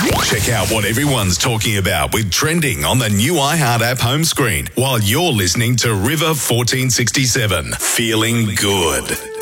Check out what everyone's talking about with Trending on the new iHeart app home screen while you're listening to River 1467. Feeling good.